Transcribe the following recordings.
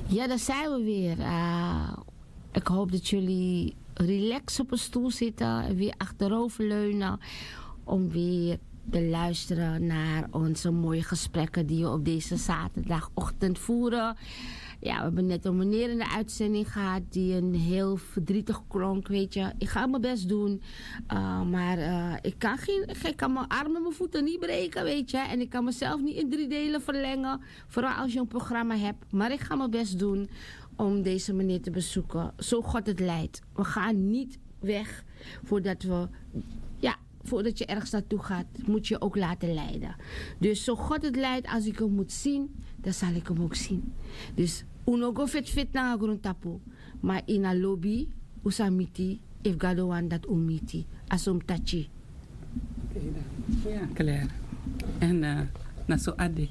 Ja, daar zijn we weer. Ik hoop dat jullie relaxed op een stoel zitten en weer achteroverleunen om weer te luisteren naar onze mooie gesprekken die we op deze zaterdagochtend voeren. Ja, we hebben net een meneer in de uitzending gehad die een heel verdrietig klonk, weet je. Ik ga mijn best doen, maar ik kan mijn armen en mijn voeten niet breken, weet je. En ik kan mezelf niet in 3 delen verlengen, vooral als je een programma hebt. Maar ik ga mijn best doen om deze meneer te bezoeken, zo God het leidt. We gaan niet weg voordat je ergens naartoe gaat, moet je ook laten leiden. Dus zo God het leidt, als ik hem moet zien, dan zal ik hem ook zien. Dus unogo fit na grondtapu. Maar in a lobby, usamiti, if gadoan dat umiti, asom tachi. Ja, Claire. En na zo ade.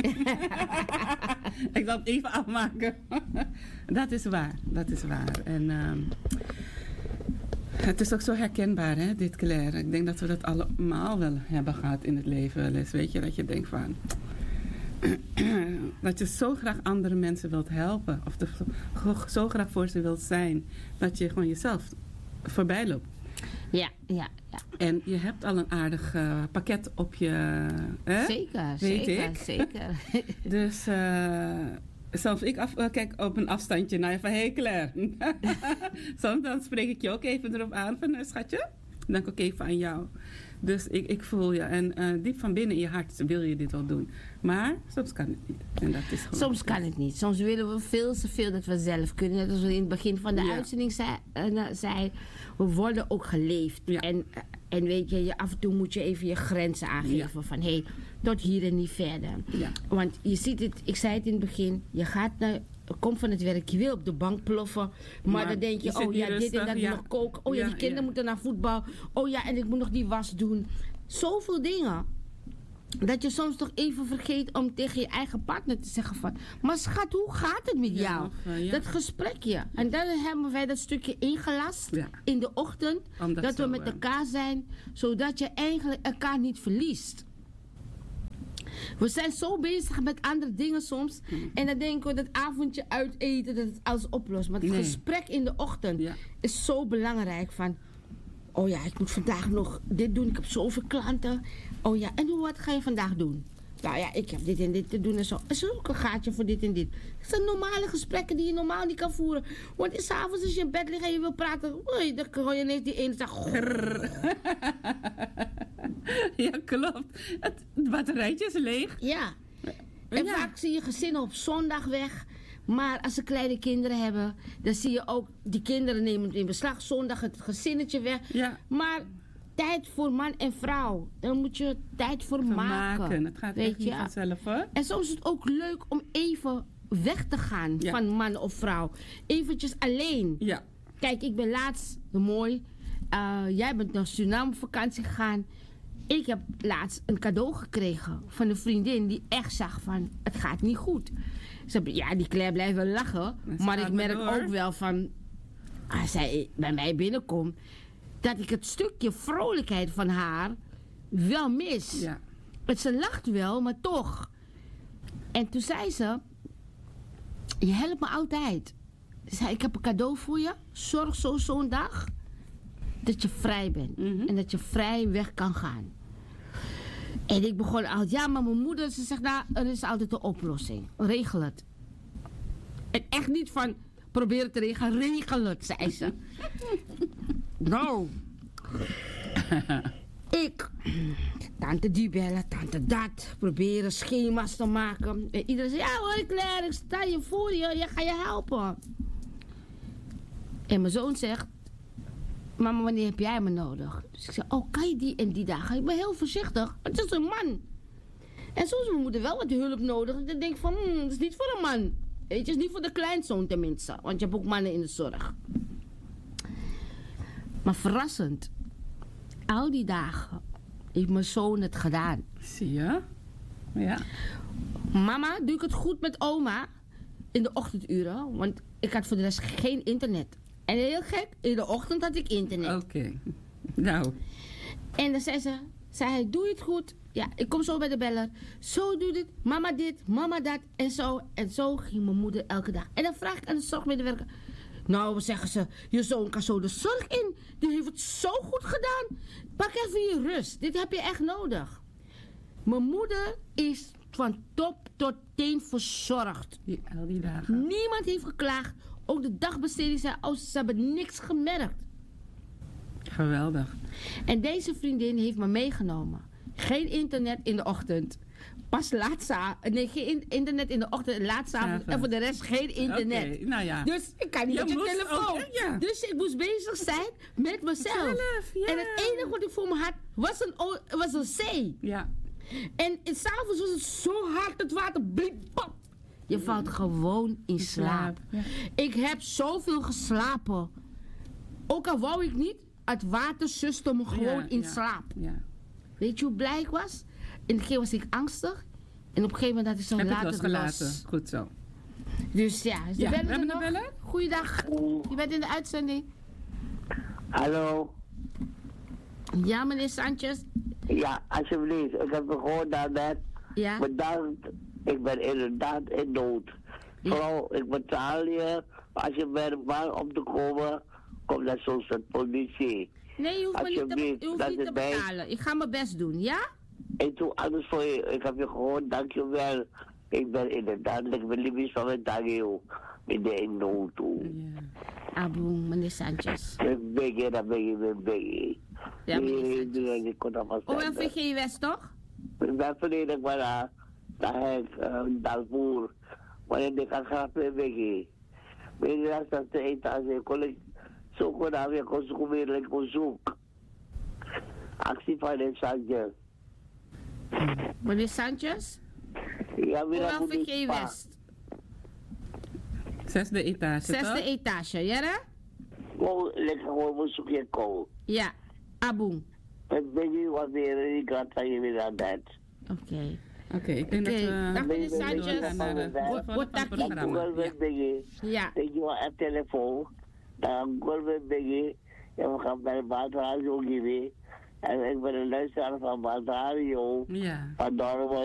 Ik zal het even afmaken. Dat is waar. En het is ook zo herkenbaar, hè, dit Claire. Ik denk dat we dat allemaal wel hebben gehad in het leven. Wel eens, weet je, dat je denkt van dat je zo graag andere mensen wilt helpen. Of zo graag voor ze wilt zijn. Dat je gewoon jezelf voorbij loopt. Ja. En je hebt al een aardig pakket op je... Hè? Zeker. Dus zelfs ik kijk op een afstandje naar je van... Hey Claire. Soms dan spreek ik je ook even erop aan van... Schatje, dan denk ik ook even aan jou. Dus ik voel je. En diep van binnen in je hart wil je dit wel doen. Maar soms kan het niet. En dat is gewoon soms kan het niet. Soms willen we veel te veel dat we zelf kunnen. Net als we in het begin van de uitzending zei. We worden ook geleefd. Ja. En weet je, af en toe moet je even je grenzen aangeven. Ja. Van hey, tot hier en niet verder. Ja. Want je ziet het, ik zei het in het begin. Je komt van het werk, je wil op de bank ploffen. Maar dan denk je, oh ja, rustig, dit en dat moet nog koken. Oh ja, die kinderen moeten naar voetbal. Oh ja, en ik moet nog die was doen. Zoveel dingen. Dat je soms toch even vergeet om tegen je eigen partner te zeggen van... Maar schat, hoe gaat het met jou? Dat gesprekje. En dan hebben wij dat stukje ingelast in de ochtend. Dat we met elkaar zijn. Zodat je eigenlijk elkaar niet verliest. We zijn zo bezig met andere dingen soms. En dan denken we dat avondje uit eten, dat het alles oplost. Maar het gesprek in de ochtend is zo belangrijk. Van, oh ja, ik moet vandaag nog dit doen. Ik heb zoveel klanten. Oh ja, en wat ga je vandaag doen? Nou ja, ik heb dit en dit te doen en zo. Er is ook een gaatje voor dit en dit. Het zijn normale gesprekken die je normaal niet kan voeren. Want s'avonds als je in bed ligt en je wil praten... dan hoor je ineens die ene zeggen... Ja, klopt. Het batterijtje is leeg. Ja. En vaak zie je gezinnen op zondag weg. Maar als ze kleine kinderen hebben... dan zie je ook... die kinderen nemen het in beslag. Zondag het gezinnetje weg. Ja. Maar... tijd voor man en vrouw. Daar moet je tijd voor maken. Het gaat echt niet vanzelf, hoor. En soms is het ook leuk om even weg te gaan van man of vrouw. Eventjes alleen. Ja. Kijk, ik ben laatst, mooi. Jij bent naar Suriname vakantie gegaan. Ik heb laatst een cadeau gekregen van een vriendin die echt zag van, het gaat niet goed. Die Claire blijft wel lachen. Maar ik merk ook wel van, als zij bij mij binnenkomt, dat ik het stukje vrolijkheid van haar wel mis. Ja. Ze lacht wel, maar toch. En toen zei ze, je helpt me altijd. Ze zei, ik heb een cadeau voor je. Zorg zo'n dag dat je vrij bent. Mm-hmm. En dat je vrij weg kan gaan. En ik begon altijd, ja, maar mijn moeder, ze zegt, nou, er is altijd een oplossing. Regel het. En echt niet van, probeer het te regelen. Regel het, zei ze. Nou, ik, tante die bellen, tante dat, proberen schema's te maken. En iedereen zegt, ja hoor Claire, ik sta je voor je, ik ga je helpen. En mijn zoon zegt, mama, wanneer heb jij me nodig? Dus ik zeg, oh, kan je die en die dagen? Ik ben heel voorzichtig, het is een man. En soms heeft mijn moeder wel wat hulp nodig. En dan denk ik van, het is niet voor een man. Weet je, het is niet voor de kleinzoon tenminste, want je hebt ook mannen in de zorg. Maar verrassend, al die dagen heeft mijn zoon het gedaan. Zie je? Ja. Mama, doe ik het goed met oma in de ochtenduren? Want ik had voor de rest geen internet. En heel gek, in de ochtend had ik internet. Oké. Nou. En dan zei hij, doe je het goed? Ja, ik kom zo bij de beller. Zo doe dit, mama dit, mama dat. En zo ging mijn moeder elke dag. En dan vraag ik aan de zorgmedewerker. Nou, zeggen ze, je zoon kan zo de zorg in. Die heeft het zo goed gedaan. Pak even je rust. Dit heb je echt nodig. Mijn moeder is van top tot teen verzorgd. Al die dagen. Niemand heeft geklaagd. Ook de dagbesteding zei, ze hebben niks gemerkt. Geweldig. En deze vriendin heeft me meegenomen. Geen internet in de ochtend. Pas geen internet in de ochtend en laatstavond. En voor de rest geen internet. Okay, nou ja. Dus ik kan niet op je telefoon. Ook, ja. Dus ik moest bezig zijn met mezelf. Ja. En het enige wat ik voor me had was een C. Ja. En s'avonds was het zo hard, het water bliep, pap. Je valt gewoon in slaap. Ja. Ik heb zoveel geslapen. Ook al wou ik niet, het water suste me gewoon in slaap. Ja. Weet je hoe blij ik was? In het begin was ik angstig. En op een gegeven moment had ik zo losgelaten. los. Goed zo. Dus ja, we hebben de bellen. Goeiedag. Je bent in de uitzending. Hallo. Ja, meneer Sanchez. Ja, alsjeblieft. Ik heb gehoord daarnet. Ja. Bedankt. Ik ben inderdaad in nood. Ja. Vrouw, ik betaal je. Als je verbaal om te komen, kom naar zo'n politie. Nee, je hoeft me niet te betalen. Ik ga mijn best doen, ja? Ik doe alles voor je. Ik heb je gehoord, dankjewel. Ik ben inderdaad, ik ben Libisch van mijn tagio. Ik ben in nood toe. Aboe, meneer Sanchez. Ik ben je, dan ben je weer. Ja, meneer Sanchez. Ik kon dat vast OMVG West, toch? Ik ben verleden maar daar ik Darfur. Maar ik ga graag weer weg. Weet je dat de etage kon ik zo goed aan weer consumeren, ik kon zoeken. Actie van de Sanchez. Meneer Sanchez? Ja, weer OMVG West. 6e etage, 6e etage, ja hè? Gewoon lekker gewoon zoeken kool. Ja, Aboe. Ik ben nu wat weer, ik ga het je weer aan dat. Oké, ik denk dat we... Dag meneer Sanchez. Wat Dan Google met biggie. Ja. Ik doe een telefoon. Dan Google met biggie. En we gaan bij de Badradio geven. En ik ben een luisteraar van Badradio. Ja. Van Dormo.